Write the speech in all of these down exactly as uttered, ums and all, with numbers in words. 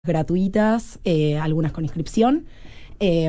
gratuitas, eh, algunas con inscripción. Eh,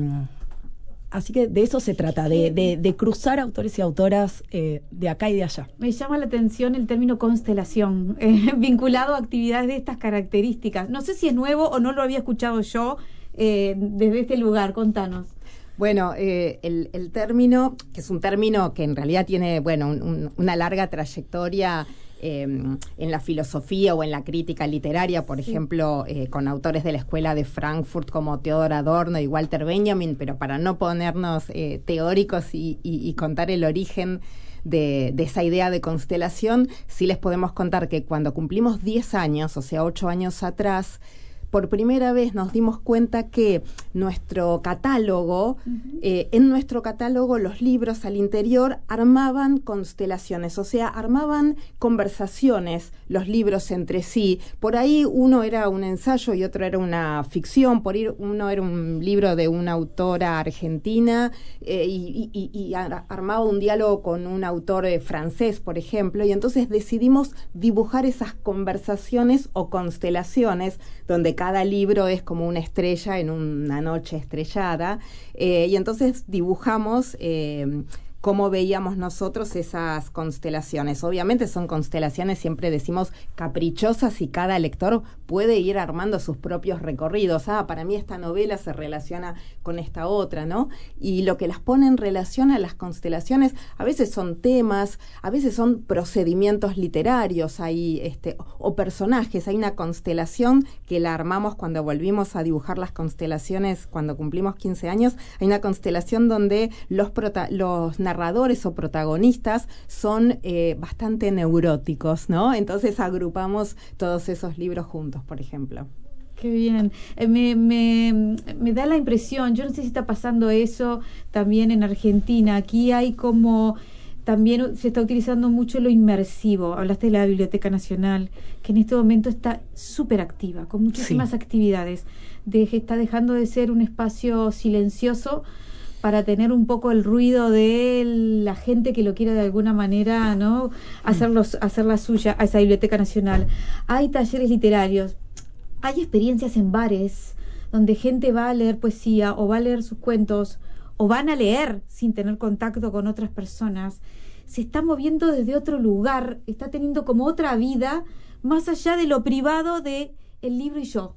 así que de eso se trata, de, de, de cruzar autores y autoras eh, de acá y de allá. Me llama la atención el término constelación, eh, vinculado a actividades de estas características. No sé si es nuevo o no lo había escuchado yo eh, desde este lugar. Contanos. Bueno, eh, el, el término, que es un término que en realidad tiene, bueno, un, un, una larga trayectoria eh, en la filosofía o en la crítica literaria, por sí. ejemplo, eh, con autores de la Escuela de Frankfurt como Theodor Adorno y Walter Benjamin, pero para no ponernos eh, teóricos y, y, y contar el origen de, de esa idea de constelación, sí les podemos contar que cuando cumplimos diez años, o sea, ocho años atrás, por primera vez nos dimos cuenta que nuestro catálogo, uh-huh. eh, en nuestro catálogo los libros al interior armaban constelaciones, o sea, armaban conversaciones los libros entre sí. Por ahí uno era un ensayo y otro era una ficción, por ahí uno era un libro de una autora argentina eh, y, y, y ar- armaba un diálogo con un autor eh, francés, por ejemplo, y entonces decidimos dibujar esas conversaciones o constelaciones donde cada libro es como una estrella en una noche estrellada, eh, y entonces dibujamos eh, cómo veíamos nosotros esas constelaciones. Obviamente son constelaciones, siempre decimos, caprichosas y cada lector puede ir armando sus propios recorridos. Ah, para mí esta novela se relaciona con esta otra, ¿no? Y lo que las pone en relación a las constelaciones a veces son temas, a veces son procedimientos literarios, hay, este, o personajes. Hay una constelación que la armamos cuando volvimos a dibujar las constelaciones, cuando cumplimos quince años. Hay una constelación donde los, prota- los narradores o protagonistas son eh, bastante neuróticos, ¿no? Entonces agrupamos todos esos libros juntos, por ejemplo. Qué bien. Eh, me, me, me da la impresión, yo no sé si está pasando eso también en Argentina. Aquí hay como, también se está utilizando mucho lo inmersivo. Hablaste de la Biblioteca Nacional, que en este momento está súper activa, con muchísimas sí. actividades. De, está dejando de ser un espacio silencioso para tener un poco el ruido de la gente que lo quiera de alguna manera, ¿no? Hacerlos, hacer la suya a esa Biblioteca Nacional. Hay talleres literarios, hay experiencias en bares donde gente va a leer poesía o va a leer sus cuentos o van a leer sin tener contacto con otras personas. Se está moviendo desde otro lugar, está teniendo como otra vida más allá de lo privado de el libro y yo.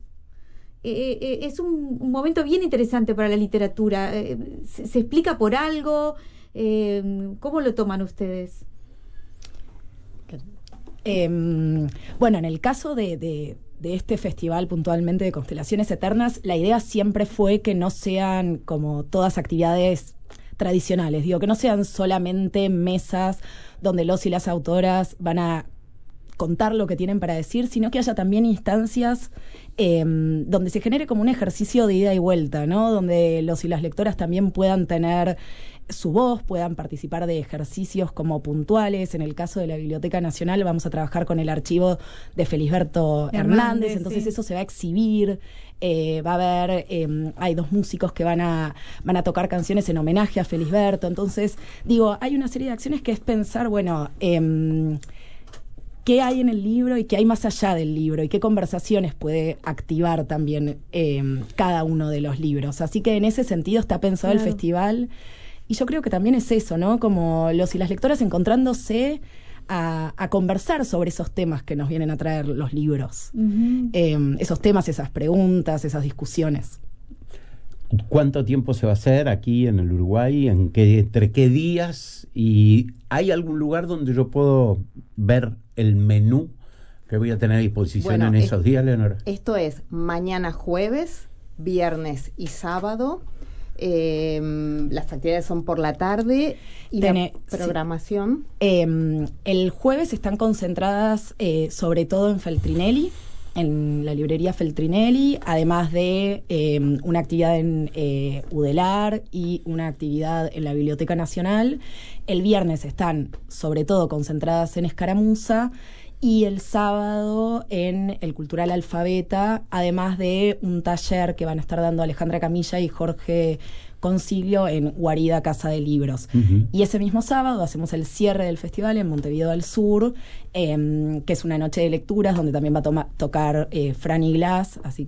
Eh, eh, es un, un momento bien interesante para la literatura. Eh, se, ¿Se explica por algo? Eh, ¿Cómo lo toman ustedes? Eh, bueno, en el caso de, de, de este festival puntualmente de Constelaciones Eternas, la idea siempre fue que no sean como todas actividades tradicionales. Digo, que no sean solamente mesas donde los y las autoras van a contar lo que tienen para decir, sino que haya también instancias eh, donde se genere como un ejercicio de ida y vuelta, ¿no? Donde los y las lectoras también puedan tener su voz, puedan participar de ejercicios como puntuales. En el caso de la Biblioteca Nacional vamos a trabajar con el archivo de Felisberto Hernández, Hernández entonces sí. eso se va a exhibir. Eh, va a haber, eh, hay dos músicos que van a, van a tocar canciones en homenaje a Felisberto. Entonces, digo, hay una serie de acciones que es pensar, bueno, eh, qué hay en el libro y qué hay más allá del libro y qué conversaciones puede activar también eh, cada uno de los libros. Así que en ese sentido está pensado claro. el festival, y yo creo que también es eso, ¿no? Como los y las lectoras encontrándose a, a conversar sobre esos temas que nos vienen a traer los libros. Uh-huh. Eh, esos temas, esas preguntas, esas discusiones. ¿Cuánto tiempo se va a hacer aquí en el Uruguay? ¿En qué, entre qué días? ¿Y hay algún lugar donde yo puedo ver el menú que voy a tener a disposición bueno, en esos es, días, Leonora? Esto es mañana jueves, viernes y sábado. Eh, las actividades son por la tarde y Tene, la programación. Sí. Eh, el jueves están concentradas eh, sobre todo en Feltrinelli, en la librería Feltrinelli, además de eh, una actividad en eh, Udelar y una actividad en la Biblioteca Nacional. El viernes están sobre todo concentradas en Escaramuza y el sábado en el Cultural Alfabeta, además de un taller que van a estar dando Alejandra Camilla y Jorge Concilio en Guarida Casa de Libros. Uh-huh. Y ese mismo sábado hacemos el cierre del festival en Montevideo del Sur, eh, que es una noche de lecturas donde también va a toma, tocar eh, Franny Glass, así que